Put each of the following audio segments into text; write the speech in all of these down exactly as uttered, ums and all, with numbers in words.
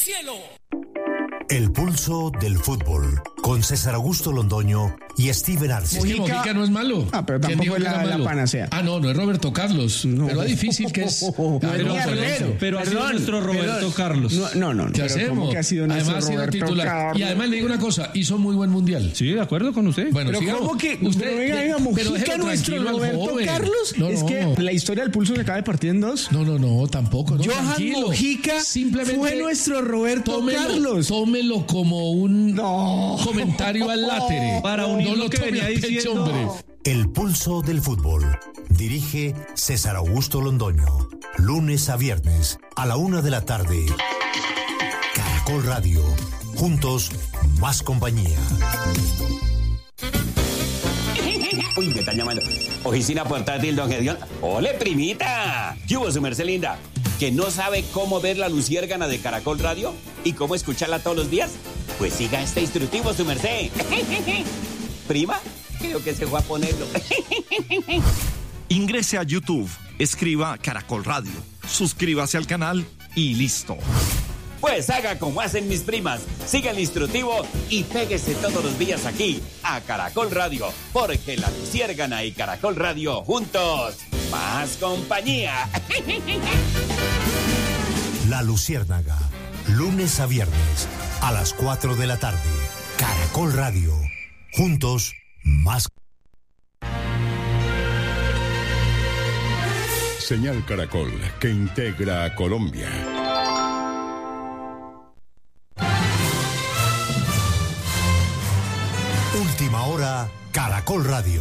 cielo. El pulso del fútbol, con César Augusto Londoño y Steven Arce. Mojica, Mojica no es malo. Ah, pero tampoco es la, la panacea. Ah, no, no es Roberto Carlos. No. Pero es difícil que es. Oh, oh, oh, ah, no, no, pero, pero ha sido nuestro Roberto perdón. Carlos. No, no, no. ¿Qué pero hacemos? Que ha sido además, Roberto titular. Carlos. Y además le digo una cosa, hizo muy buen mundial. Sí, de acuerdo con usted. Bueno, pero sigamos. ¿cómo que? Usted, pero venga, venga, Mojica, nuestro Roberto Carlos. No, no. Es que la historia del pulso se acaba de partir en dos. No, no, no, tampoco. No, Johan tranquilo. Mojica simplemente fue nuestro Roberto tómelo, Carlos. Tómelo como un no. comentario al látere. Para unir no lo lo que tome venía a pecho, diciendo. hombre. El pulso del fútbol. Dirige César Augusto Londoño. Lunes a viernes a la una de la tarde. Caracol Radio. Juntos, más compañía. Uy, me están llamando. Oficina portátil, don Gedión. ¡Ole, primita! ¿Qué hubo, su merced linda? ¿Que no sabe cómo ver la luciérgana de Caracol Radio? ¿Y cómo escucharla todos los días? Pues siga este instructivo, su merced. ¿Prima? Creo que se fue a ponerlo. Ingrese a YouTube, escriba Caracol Radio, suscríbase al canal y listo. Pues haga como hacen mis primas, siga el instructivo y péguese todos los días aquí, a Caracol Radio, porque la luciérgana y Caracol Radio juntos, más compañía. La Luciérnaga, lunes a viernes a las cuatro de la tarde. Caracol Radio, juntos, más. Señal Caracol, que integra a Colombia. Última hora, Caracol Radio.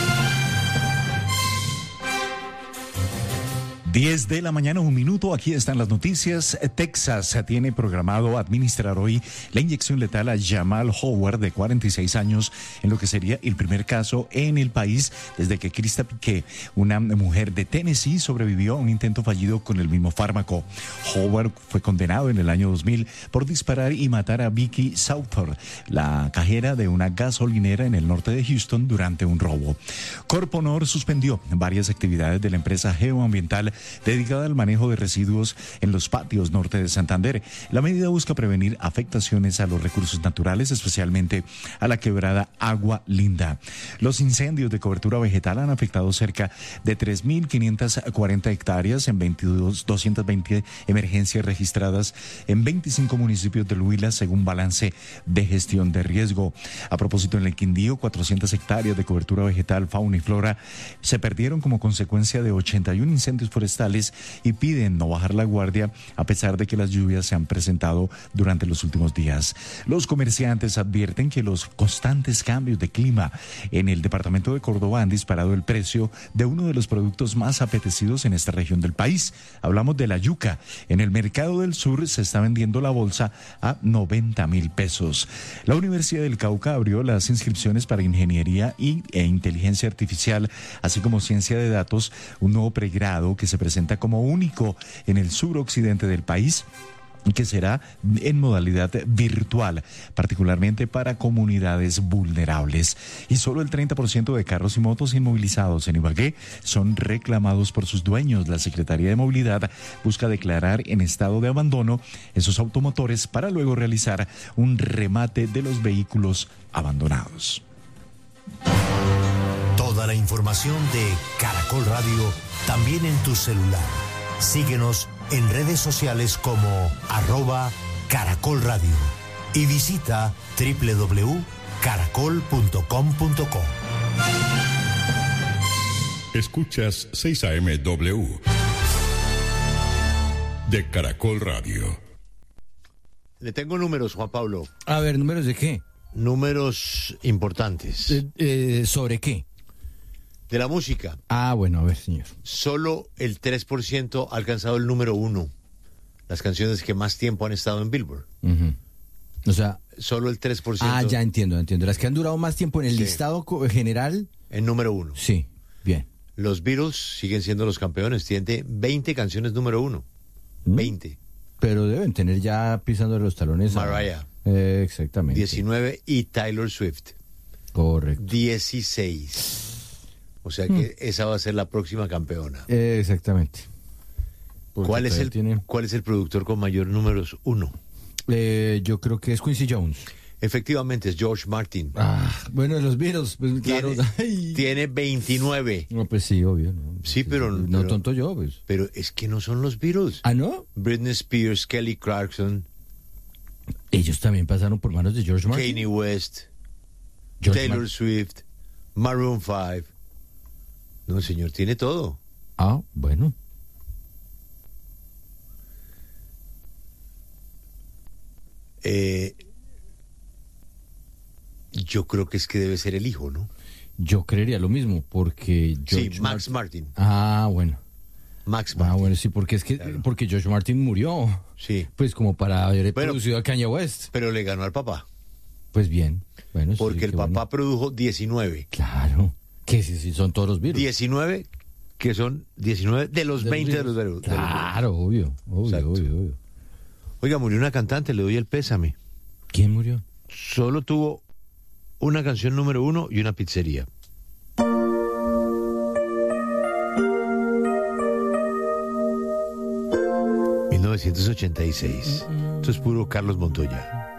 diez de la mañana, un minuto, aquí están las noticias. Texas tiene programado administrar hoy la inyección letal a Jamal Howard, de cuarenta y seis años, en lo que sería el primer caso en el país desde que Krista Piquet, una mujer de Tennessee, sobrevivió a un intento fallido con el mismo fármaco. Howard fue condenado en el año dos mil por disparar y matar a Vicky Southard, la cajera de una gasolinera en el norte de Houston, durante un robo. Corponor suspendió varias actividades de la empresa geoambiental dedicada al manejo de residuos en los patios norte de Santander. La medida busca prevenir afectaciones a los recursos naturales, especialmente a la quebrada Agua Linda. Los incendios de cobertura vegetal han afectado cerca de tres mil quinientas cuarenta hectáreas en veintidós, doscientas veinte emergencias registradas en veinticinco municipios del Huila, según balance de gestión de riesgo. A propósito, en el Quindío, cuatrocientas hectáreas de cobertura vegetal, fauna y flora se perdieron como consecuencia de ochenta y uno incendios forestales y piden no bajar la guardia a pesar de que las lluvias se han presentado durante los últimos días. Los comerciantes advierten que los constantes cambios de clima en el departamento de Córdoba han disparado el precio de uno de los productos más apetecidos en esta región del país. Hablamos de la yuca. En el mercado del sur se está vendiendo la bolsa a noventa mil pesos. La Universidad del Cauca abrió las inscripciones para ingeniería y, e inteligencia artificial, así como ciencia de datos, un nuevo pregrado que se presenta como único en el suroccidente del país, que será en modalidad virtual, particularmente para comunidades vulnerables. Y solo el treinta por ciento de carros y motos inmovilizados en Ibagué son reclamados por sus dueños. La Secretaría de Movilidad busca declarar en estado de abandono esos automotores para luego realizar un remate de los vehículos abandonados. Toda la información de Caracol Radio también en tu celular. Síguenos en redes sociales como arroba Caracol Radio y visita doble u doble u doble u punto caracol punto com punto co. Escuchas seis A M W de Caracol Radio. Le tengo números, Juan Pablo. A ver, ¿números de qué? Números importantes. Eh, eh, ¿Sobre qué? De la música. Ah, bueno, a ver, señor. Solo el tres por ciento ha alcanzado el número uno. Las canciones que más tiempo han estado en Billboard. Uh-huh. O sea... Solo el tres por ciento. Ah, ya entiendo, entiendo. Las que han durado más tiempo en el sí. listado general. En número uno. Sí, bien. Los Beatles siguen siendo los campeones. Tienen veinte canciones número uno. ¿Mm? veinte. Pero deben tener ya pisando los talones. Mariah. A... Eh, exactamente. diecinueve y Taylor Swift. Correcto. dieciséis. O sea que mm. esa va a ser la próxima campeona. Eh, exactamente. ¿Cuál es, el, tiene... ¿Cuál es el productor con mayor números uno? Eh, yo creo que es Quincy Jones. Efectivamente, es George Martin. Ah, bueno, los Beatles, pues, Tiene, claro. Ay. tiene veintinueve. No, pues sí, obvio. No, sí, pero... No pero, tonto yo, pues. Pero es que no son los Beatles. ¿Ah, no? Britney Spears, Kelly Clarkson. Ellos también pasaron por manos de George Martin. Kanye West. George Taylor Mar- Swift. Maroon five. No, señor, tiene todo. Ah, bueno. Eh... Yo creo que es que debe ser el hijo, ¿no? Yo creería lo mismo, porque George sí, Max Martin. Martin. Ah, bueno. Max Martin. Ah, bueno, sí, porque es que claro. porque George Martin murió. Sí. Pues como para haber bueno, producido a Kanye West. Pero le ganó al papá. Pues bien. Bueno, porque sí, el papá bueno. produjo diecinueve. Claro. Que sí, sí, son todos los virus. diecinueve, que son diecinueve de los de veinte los de los virus. Claro, de los obvio, obvio, obvio, obvio. Oiga, murió una cantante, le doy el pésame. ¿Quién murió? Solo tuvo una canción número uno y una pizzería. mil novecientos ochenta y seis. Esto es puro Carlos Montoya.